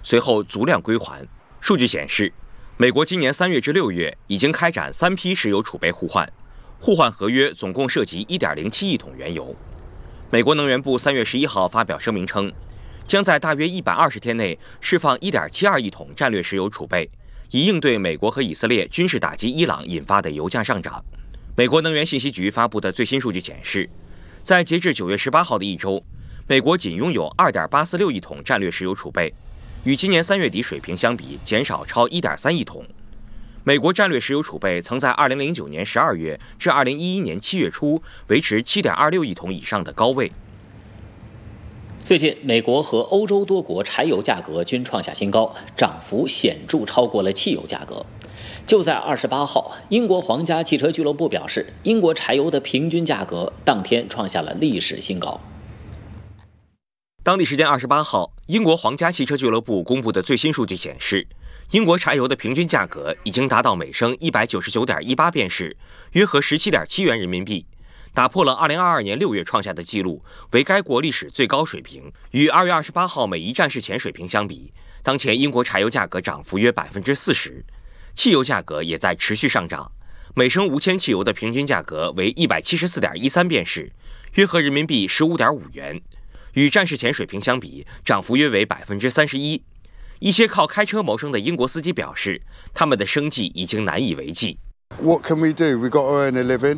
随后足量归还。数据显示，美国今年3月至6月已经开展3批石油储备互换，互换合约总共涉及 1.07 亿桶原油。美国能源部3月11号发表声明称，将在大约120天内释放 1.72 亿桶战略石油储备，以应对美国和以色列军事打击伊朗引发的油价上涨。美国能源信息局发布的最新数据显示，在截至9月18号的一周，美国仅拥有 2.846 亿桶战略石油储备，与今年3月底水平相比减少超 1.3 亿桶。美国战略石油储备曾在2009年12月至2011年7月初维持 7.26 亿桶以上的高位。 最近，美国和欧洲多国柴油价格均创下新高，涨幅显著超过了汽油价格。就在28号，英国皇家汽车俱乐部表示，英国柴油的平均价格当天创下了历史新高。 当地时间28号，英国皇家汽车俱乐部公布的最新数据显示，英国柴油的平均价格已经达到每升 199.18 便士，约合 17.7 元人民币，打破了2022年6月创下的纪录，为该国历史最高水平。与2月28号每一战事前水平相比，当前英国柴油价格涨幅约 40%。汽油价格也在持续上涨，每升无铅汽油的平均价格为 174.13 便士，约合人民币 15.5 元。与战事前水平相比，涨幅约为 31%。一些靠开车谋生的英国司机表示，他们的生计已经难以为继。 What can we do? We've got to earn a living.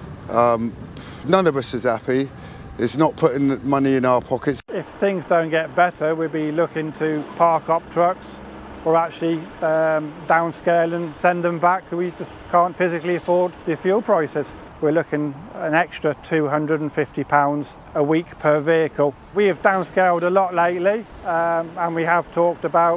None of us is happy. It's not putting money in our pockets. If things don't get better, we'll be looking to park up trucks or actually downscale and send them back. We just can't physically afford the fuel prices. We're looking an extra £250 a week per vehicle. We have downscaled a lot lately, and we have talked about,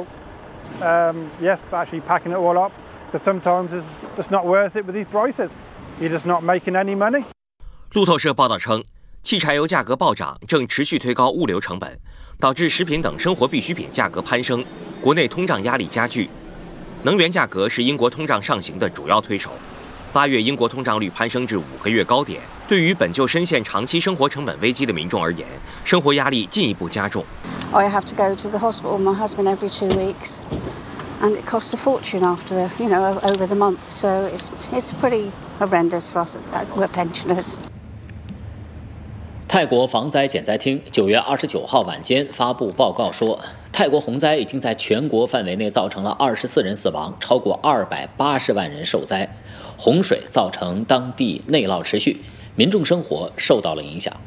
yes, actually packing it all up, because sometimes it's just not worth it with these prices. You're just not making any money. 路透社报道称，汽柴油价格暴涨正持续推高物流成本，导致食品等生活必需品价格攀升，国内通胀压力加剧。能源价格是英国通胀上行的主要推手。8月英国通胀率攀升至5个月高点，对于本就深陷长期生活成本危机的民众而言，生活压力进一步加重。 I have to go to the hospital with my husband every 2 weeks, and it costs a fortune after over the month. So it's pretty horrendous for us. We're pensioners. 泰国防灾减灾厅9月29号晚间发布报告说，泰国洪灾已经在全国范围内造成了24人死亡，超过280万人受灾。洪水造成当地内涝持续，民众生活受到了影响。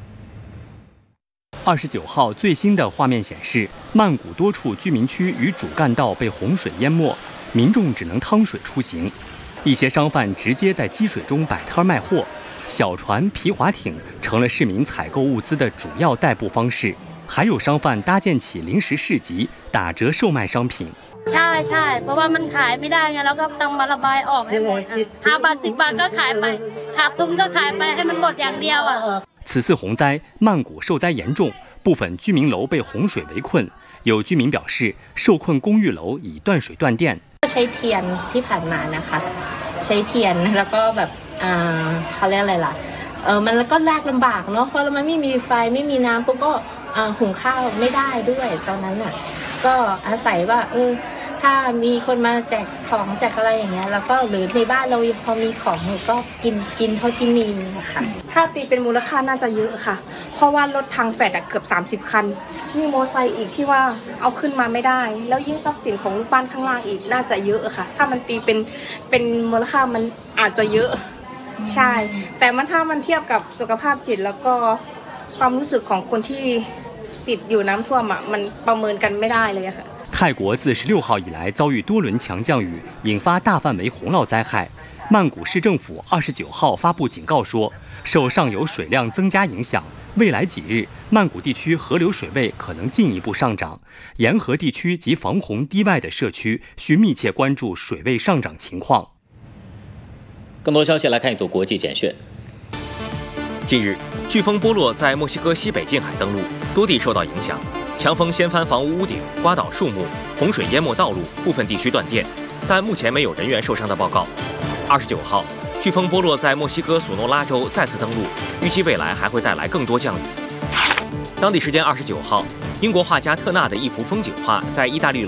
29号最新的画面显示，曼谷多处居民区与主干道被洪水淹没，民众只能趟水出行。一些商贩直接在积水中摆摊卖货，小船、皮划艇成了市民采购物资的主要代步方式。还有商贩搭建起临时市集，打折售卖商品。 ใช่เพราะว่ามันขายไม่ได้ไงเราก็ต้องมาระบายออกให้หมด5 บาท 10 บาทก็ขายไปขาดทุนก็ขายไปให้มันหมดอย่างเดียวอ่ะ。 此次洪灾，曼谷受灾严重，部分居民楼被洪水围困。有居民表示，受困公寓楼已断水断电。 ใช้เทียนที่ผ่านมานะคะใช้เทียนแล้วก็แบบเขาเรียกอะไรล่ะมันก็ยากลำบากเนาะเพราะมันไม่มีไฟไม่มีน้ำปุ๊บก็หุงข้าวไม่ได้ด้วยตอนนั้นน่ะก็อาศัยว่าถ้ามีคนมาแจกของแจกอะไรอย่างเงี้ยแล้วก็หรือในบ้านเราพอมีของก็กินเท่าที่มีนะคะถ้าตีเป็นมูลค่าน่าจะเยอะค่ะเพราะว่ารถทางแฟดเกือบ30 คันมีมอเตอร์ไซค์อีกที่ว่าเอาขึ้นมาไม่ได้แล้วยิ่งทรัพย์สินของลูกบ้านข้างล่างอีกน่าจะเยอะค่ะถ้ามันตีเป็นมูลค่ามันอาจจะเยอะใช่แต่ถ้ามันเทียบกับสุขภาพจิตแล้วก็ความรู้สึกของคนที่ติดอยู่น้ำท่วมมันประเมินกันไม่ได้เลยค่ะ泰国自16号以来遭遇多轮强降雨，引发大范围洪涝灾害。曼谷市政府29号发布警告说，受上游水量增加影响，未来几日曼谷地区河流水位可能进一步上涨，沿河地区及防洪堤外的社区需密切关注水位上涨情况。 更多消息来看一组国际简讯。 近日，飓风波洛在墨西哥西北近海登陆，多地受到影响。强风掀翻房屋屋顶，刮倒树木，洪水淹没道路，部分地区断电，但目前没有人员受伤的报告。29号，飓风波洛在墨西哥索诺拉州再次登陆，预计未来还会带来更多降雨。当地时间29号，英国画家特纳的一幅风景画在意大利